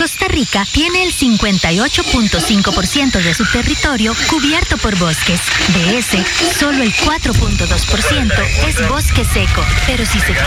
Costa Rica tiene el 58.5% de su territorio cubierto por bosques. De ese, solo el 4.2% es bosque seco. Pero si se